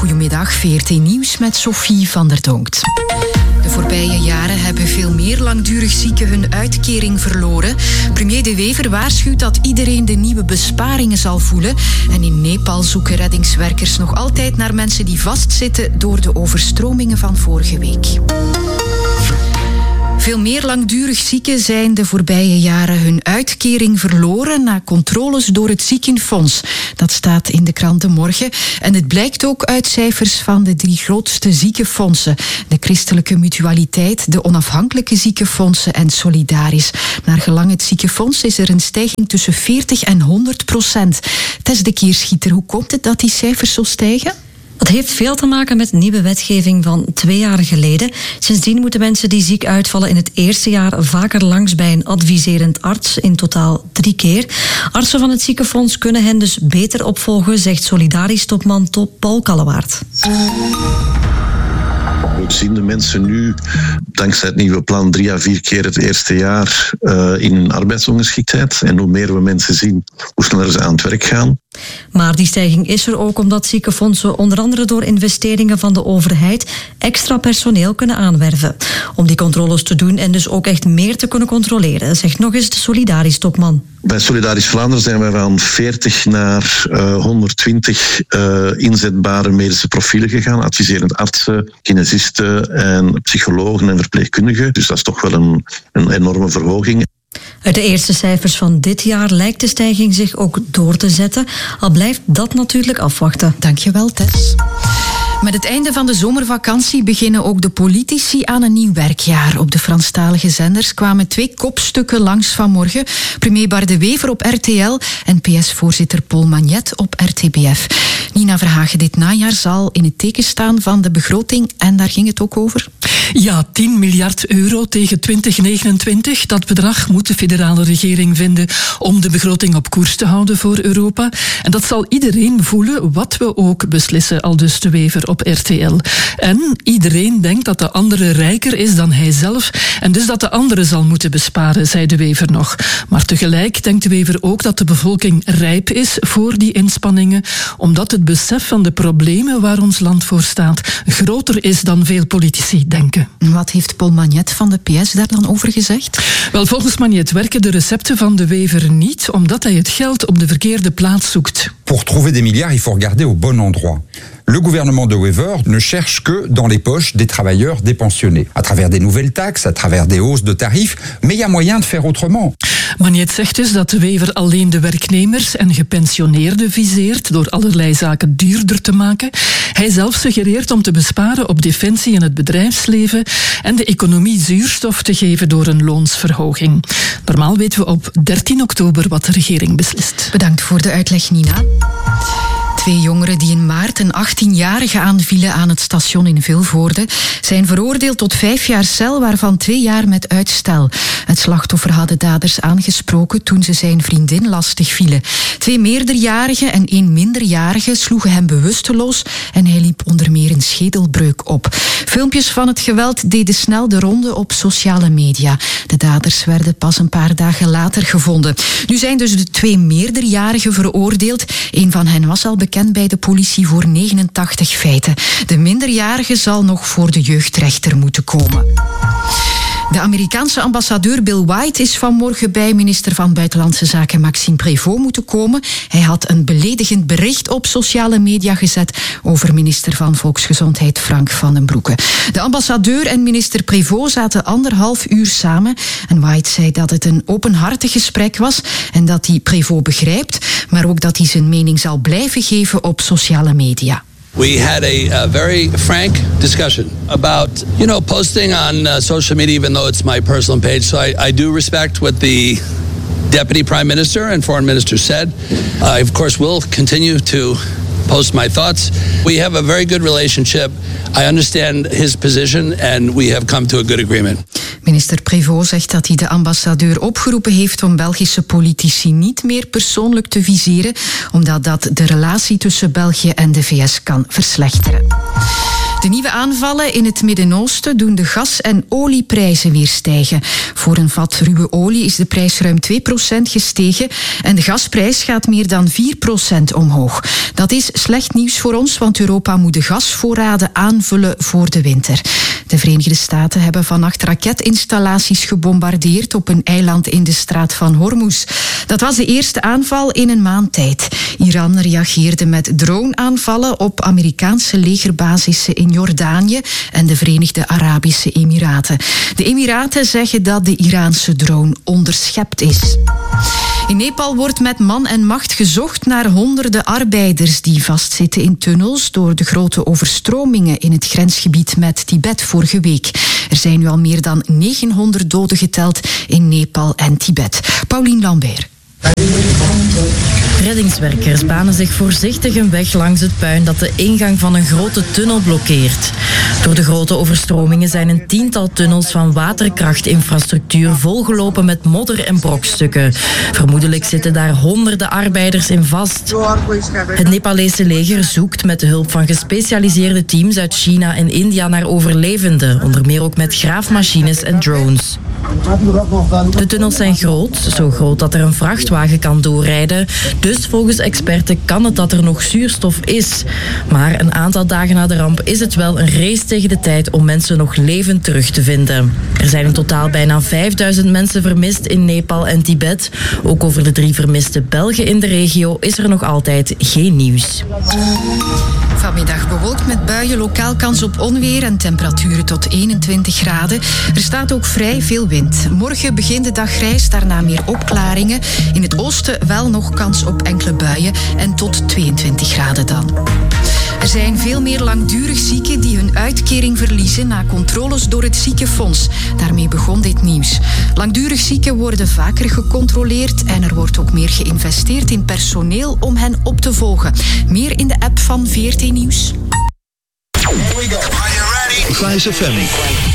Goedemiddag, VRT Nieuws met Sophie van der Donkt. De voorbije jaren hebben veel meer langdurig zieken hun uitkering verloren. Premier De Wever waarschuwt dat iedereen de nieuwe besparingen zal voelen. En in Nepal zoeken reddingswerkers nog altijd naar mensen die vastzitten door de overstromingen van vorige week. Veel meer langdurig zieken zijn de voorbije jaren hun uitkering verloren na controles door het ziekenfonds. Dat staat in de krant De Morgen. En het blijkt ook uit cijfers van de 3 grootste ziekenfondsen. De Christelijke Mutualiteit, de Onafhankelijke Ziekenfondsen en Solidaris. Naar gelang het ziekenfonds is er een stijging tussen 40% en 100%. Tess de Keerschieter, hoe komt het dat die cijfers zo stijgen? Dat heeft veel te maken met nieuwe wetgeving van 2 jaar geleden. Sindsdien moeten mensen die ziek uitvallen in het eerste jaar vaker langs bij een adviserend arts, in totaal 3 keer. Artsen van het ziekenfonds kunnen hen dus beter opvolgen, zegt Solidaris-topman Paul Kallewaard. We zien de mensen nu, dankzij het nieuwe plan, 3 à 4 keer het eerste jaar in arbeidsongeschiktheid. En hoe meer we mensen zien, hoe sneller ze aan het werk gaan. Maar die stijging is er ook omdat ziekenfondsen onder andere door investeringen van de overheid extra personeel kunnen aanwerven. Om die controles te doen en dus ook echt meer te kunnen controleren, zegt nog eens de Solidaris-topman. Bij Solidaris Vlaanderen zijn wij van 40 naar 120 inzetbare medische profielen gegaan. Adviserend artsen, kinesisten en psychologen en verpleegkundigen. Dus dat is toch wel een enorme verhoging. Uit de eerste cijfers van dit jaar lijkt de stijging zich ook door te zetten. Al blijft dat natuurlijk afwachten. Dankjewel, Tess. Met het einde van de zomervakantie beginnen ook de politici aan een nieuw werkjaar. Op de Franstalige zenders kwamen 2 kopstukken langs vanmorgen. Premier Bart De Wever op RTL en PS-voorzitter Paul Magnet op RTBF. Nina Verhagen, dit najaar zal in het teken staan van de begroting en daar ging het ook over. Ja, 10 miljard euro tegen 2029. Dat bedrag moet de federale regering vinden om de begroting op koers te houden voor Europa. En dat zal iedereen voelen, wat we ook beslissen, aldus De Wever op RTL. En iedereen denkt dat de andere rijker is dan hij zelf en dus dat de andere zal moeten besparen, zei De Wever nog. Maar tegelijk denkt De Wever ook dat de bevolking rijp is voor die inspanningen, omdat het besef van de problemen waar ons land voor staat groter is dan veel politici denken. Wat heeft Paul Magnet van de PS daar dan over gezegd? Wel, volgens Magnet werken de recepten van De Wever niet, omdat hij het geld op de verkeerde plaats zoekt. Pour trouver des milliards, il faut regarder au bon endroit. Le gouvernement de Wever ne cherche que dans les poches des travailleurs dépensionnés. À travers des nouvelles taxes, à travers des hausses de tarifs, mais il y a moyen de faire autrement. Magnet zegt dus dat De Wever alleen de werknemers en gepensioneerden viseert door allerlei zaken duurder te maken. Hij zelf suggereert om te besparen op defensie en het bedrijfsleven en de economie zuurstof te geven door een loonsverhoging. Normaal weten we op 13 oktober wat de regering beslist. Bedankt voor de uitleg, Nina. 2 jongeren die in maart een 18-jarige aanvielen aan het station in Vilvoorde zijn veroordeeld tot 5 jaar cel, waarvan 2 jaar met uitstel. Het slachtoffer had de daders aangesproken toen ze zijn vriendin lastig vielen. 2 meerderjarigen en 1 minderjarige sloegen hem bewusteloos en hij liep onder meer een schedelbreuk op. Filmpjes van het geweld deden snel de ronde op sociale media. De daders werden pas een paar dagen later gevonden. Nu zijn dus de 2 meerderjarigen veroordeeld. Een van hen was al bekend bij de politie voor 89 feiten. De minderjarige zal nog voor de jeugdrechter moeten komen. De Amerikaanse ambassadeur Bill White is vanmorgen bij minister van Buitenlandse Zaken Maxime Prévost moeten komen. Hij had een beledigend bericht op sociale media gezet over minister van Volksgezondheid Frank van den Broeke. De ambassadeur en minister Prévost zaten 1,5 uur samen en White zei dat het een openhartig gesprek was en dat hij Prévost begrijpt, maar ook dat hij zijn mening zal blijven geven op sociale media. We had a very frank discussion about, posting on social media, even though it's my personal page. So I do respect what the Deputy Prime Minister and Foreign Minister said. I, of course, will continue to post my thoughts. We have a very good relationship. I understand his position and we have come to a good agreement. Minister Prévost zegt dat hij de ambassadeur opgeroepen heeft om Belgische politici niet meer persoonlijk te viseren, omdat dat de relatie tussen België en de VS kan verslechteren. De nieuwe aanvallen in het Midden-Oosten doen de gas- en olieprijzen weer stijgen. Voor een vat ruwe olie is de prijs ruim 2% gestegen en de gasprijs gaat meer dan 4% omhoog. Dat is slecht nieuws voor ons, want Europa moet de gasvoorraden aanvullen voor de winter. De Verenigde Staten hebben vannacht raketinstallaties gebombardeerd op een eiland in de straat van Hormuz. Dat was de eerste aanval in een maand tijd. Iran reageerde met droneaanvallen op Amerikaanse legerbasissen in Jordanië en de Verenigde Arabische Emiraten. De Emiraten zeggen dat de Iraanse drone onderschept is. In Nepal wordt met man en macht gezocht naar honderden arbeiders die vastzitten in tunnels door de grote overstromingen in het grensgebied met Tibet vorige week. Er zijn nu al meer dan 900 doden geteld in Nepal en Tibet. Paulien Lambert. Reddingswerkers banen zich voorzichtig een weg langs het puin dat de ingang van een grote tunnel blokkeert. Door de grote overstromingen zijn een tiental tunnels van waterkrachtinfrastructuur volgelopen met modder en brokstukken. Vermoedelijk zitten daar honderden arbeiders in vast. Het Nepalese leger zoekt met de hulp van gespecialiseerde teams uit China en India naar overlevenden, onder meer ook met graafmachines en drones. De tunnels zijn groot, zo groot dat er een vrachtwagen kan doorrijden. Dus volgens experten kan het dat er nog zuurstof is. Maar een aantal dagen na de ramp is het wel een race tegen de tijd om mensen nog levend terug te vinden. Er zijn in totaal bijna 5000 mensen vermist in Nepal en Tibet. Ook over de 3 vermiste Belgen in de regio is er nog altijd geen nieuws. Vanmiddag bewolkt met buien, lokaal kans op onweer en temperaturen tot 21 graden. Er staat ook vrij veel wind. Morgen begint de dag grijs, daarna meer opklaringen. In het oosten wel nog kans op enkele buien en tot 22 graden dan. Er zijn veel meer langdurig zieken die hun uitkering verliezen na controles door het ziekenfonds. Daarmee begon dit nieuws. Langdurig zieken worden vaker gecontroleerd en er wordt ook meer geïnvesteerd in personeel om hen op te volgen. Meer in de app van VRT Nieuws. Here we go. Are you ready? Fijs FM.